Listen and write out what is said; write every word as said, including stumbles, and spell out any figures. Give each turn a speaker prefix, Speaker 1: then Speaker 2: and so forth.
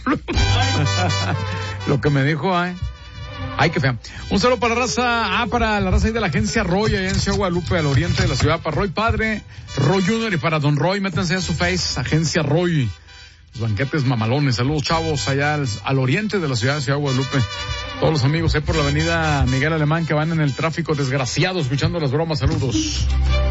Speaker 1: Lo que me dijo, ay. Ay, qué fea. Un saludo para la raza, ah, para la raza ahí de la agencia Roy, allá en Ciudad Guadalupe, al oriente de la ciudad, para Roy Padre, Roy Junior y para Don Roy, métanse a su face, agencia Roy. Los banquetes mamalones, saludos chavos, allá al, al oriente de la ciudad de Ciudad Guadalupe. Todos los amigos ahí por la avenida Miguel Alemán que van en el tráfico desgraciado escuchando las bromas, saludos.